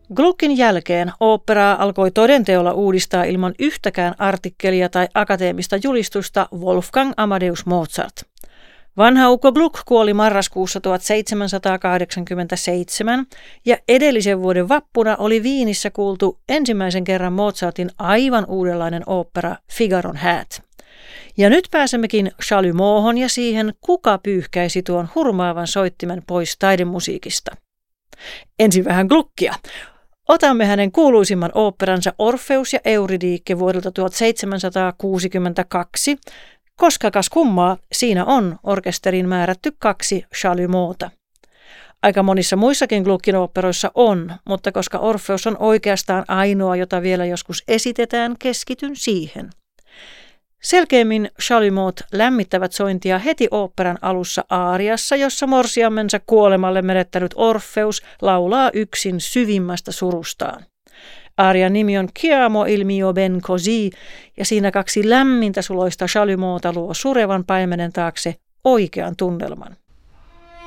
Gluckin jälkeen oopperaa alkoi todenteolla uudistaa ilman yhtäkään artikkelia tai akateemista julistusta Wolfgang Amadeus Mozart. Vanha ukko Gluck kuoli marraskuussa 1787 ja edellisen vuoden vappuna oli Viinissä kuultu ensimmäisen kerran Mozartin aivan uudenlainen ooppera Figaron häät. Ja nyt pääsemmekin Chalumeauhon ja siihen, kuka pyyhkäisi tuon hurmaavan soittimen pois taidemusiikista. Ensin vähän Gluckia. Otamme hänen kuuluisimman oopperansa Orfeus ja Eurydike vuodelta 1762, koska kas kummaa, siinä on orkesteriin määrätty 2 Chalumeauta. Aika monissa muissakin Gluckin oopperoissa on, mutta koska Orfeus on oikeastaan ainoa, jota vielä joskus esitetään, keskityn siihen. Selkeämmin Chalumeaut lämmittävät sointia heti oopperan alussa aariassa, jossa morsiamensa kuolemalle menettänyt Orfeus laulaa yksin syvimmästä surustaan. Aarian nimi on Chi amo il mio ben così, ja siinä 2 lämmintä suloista Chalumeauta luo surevan paimenen taakse oikean tunnelman.